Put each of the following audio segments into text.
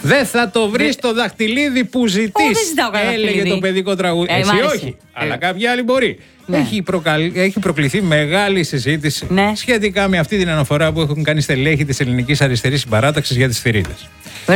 Δεν θα το βρεις το δαχτυλίδι που ζητείς, έλεγε το παιδικό τραγούδι. Εσύ όχι, αλλά κάποιοι άλλοι μπορεί. Ναι. Έχει προκληθεί μεγάλη συζήτηση σχετικά με αυτή την αναφορά που έχουν κάνει στελέχη της Ελληνικής Αριστερής Συμπαράταξης για τις θηρίδες.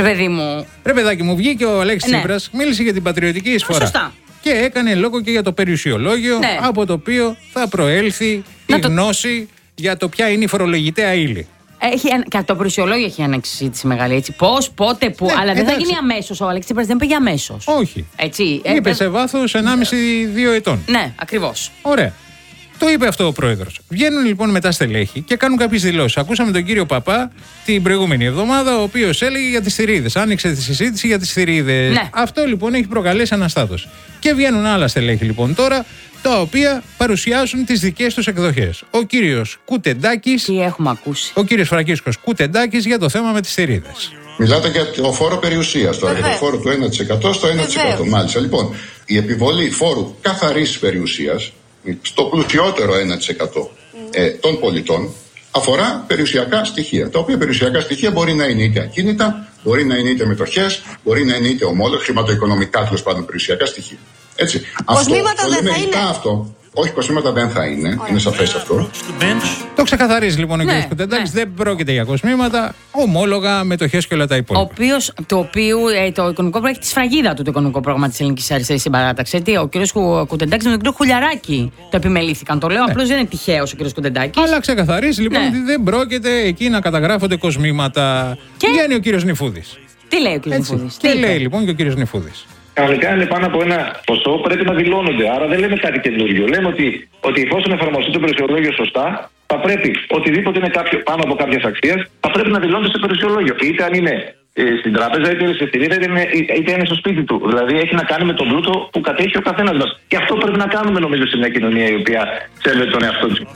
Ρε παιδάκι μου, βγήκε ο Αλέξης Τσίπρας, μίλησε για την πατριωτική εισφορά. Σωστά. Και έκανε λόγο και για το περιουσιολόγιο, από το οποίο θα προέλθει η γνώση για το ποια είναι η φορολογητέα ύλη. Και το περιουσιολόγιο έχει ανοίξει συζήτηση μεγάλη. Έτσι. Πώς, πότε, πού. Αλλά δεν θα γίνει αμέσως. Ο Αλέξης Τσίπρας δεν πήγε αμέσως. Όχι. Έτσι. Είπε σε βάθος 1,5-2 ετών. Ναι, ακριβώς. Ωραία. Το είπε αυτό ο πρόεδρος. Βγαίνουν λοιπόν μετά στελέχη και κάνουν κάποιες δηλώσεις. Ακούσαμε τον κύριο Παπά την προηγούμενη εβδομάδα, ο οποίος έλεγε για τις θηρίδες. Άνοιξε τη συζήτηση για τις θηρίδες. Ναι. Αυτό λοιπόν έχει προκαλέσει αναστάτωση. Και βγαίνουν άλλα στελέχη λοιπόν τώρα, τα οποία παρουσιάζουν τις δικές τους εκδοχές. Ο κύριος Κουτεντάκης. Τι έχουμε ακούσει. Ο κύριος Φραγκίσκος Κουτεντάκης για το θέμα με τις θηρίδες. Μιλάτε για το φόρο περιουσίας, το φόρο του 1% στο 1%. Μάλιστα. Λοιπόν, η επιβολή φόρου καθαρής περιουσίας στο πλουσιότερο 1% των πολιτών αφορά περιουσιακά στοιχεία. Τα οποία περιουσιακά στοιχεία μπορεί να είναι είτε ακίνητα, μπορεί να είναι είτε μετοχές, μπορεί να είναι είτε ομόλογα, χρηματοοικονομικά τέλος πάντων περιουσιακά στοιχεία. Έτσι. Κοσμήματα δεν θα είναι. Αυτό. Όχι, κοσμήματα δεν θα είναι. Είναι σαφές αυτό. Το ξεκαθαρίζει λοιπόν ο κ. Κουτεντάκης. Δεν πρόκειται για κοσμήματα, ομόλογα, μετοχές και όλα τα υπόλοιπα. Το οποίο το οικονομικό πρόγραμμα έχει τη σφραγίδα του το οικονομικό πρόγραμμα της Ελληνικής Αριστερής Συμπαράταξης. Ο κ. Κουτεντάκης με τον κ. Χουλιαράκη το επιμελήθηκαν. Το λέω απλώς δεν είναι τυχαίος ο κ. Κουτεντάκης. Αλλά ξεκαθαρίζει λοιπόν ότι δεν πρόκεται εκεί να καταγράφονται κοσμήματα. Και βγαίνει ο κ. Νηφούδης. Τι λέει ο κ. Νηφούδης. Και λέει λοιπόν και ο κ. Νηφούδης. Κανονικά είναι πάνω από ένα ποσό, πρέπει να δηλώνονται. Άρα δεν λέμε κάτι καινούριο. Λέμε ότι εφόσον εφαρμοστεί το περιουσιολόγιο σωστά, θα πρέπει οτιδήποτε είναι πάνω από κάποιες αξίες, θα πρέπει να δηλώνεται στο περιουσιολόγιο. Είτε αν είναι στην τράπεζα, είτε είναι στη θηρίδα, είτε είναι στο σπίτι του. Δηλαδή έχει να κάνει με τον πλούτο που κατέχει ο καθένας μας. Και αυτό πρέπει να κάνουμε νομίζω σε μια κοινωνία η οποία σέβεται τον εαυτό της.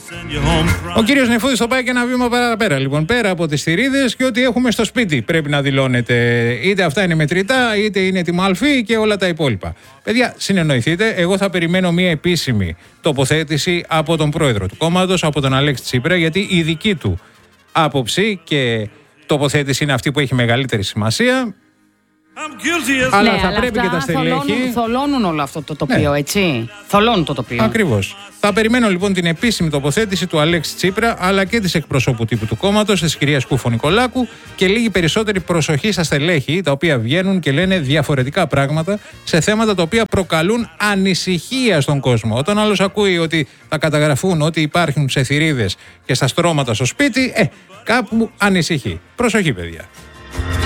Ο κύριος Νηφούδης το πάει και ένα βήμα παραπέρα. Λοιπόν, πέρα από τις θηρίδες και ό,τι έχουμε στο σπίτι πρέπει να δηλώνεται. Είτε αυτά είναι μετρητά, είτε είναι τιμαλφή και όλα τα υπόλοιπα. Παιδιά, συνεννοηθείτε. Εγώ θα περιμένω μια επίσημη τοποθέτηση από τον πρόεδρο του κόμματος, από τον Αλέξη Τσίπρα, γιατί η δική του άποψη και τοποθέτηση είναι αυτή που έχει μεγαλύτερη σημασία. Αλλά θα πρέπει και τα στελέχη. Θολώνουν όλο αυτό το τοπίο, έτσι. Θολώνουν το τοπίο. Ακριβώς. Θα περιμένω λοιπόν την επίσημη τοποθέτηση του Αλέξη Τσίπρα, αλλά και της εκπροσώπου τύπου του κόμματος, της κυρίας Κούφο Νικολάκου, και λίγη περισσότερη προσοχή στα στελέχη, τα οποία βγαίνουν και λένε διαφορετικά πράγματα σε θέματα τα οποία προκαλούν ανησυχία στον κόσμο. Όταν άλλος ακούει ότι θα καταγραφούν ότι υπάρχουν σε θηρίδες και στα στρώματα στο σπίτι, κάπου ανησυχεί. Προσοχή, παιδιά.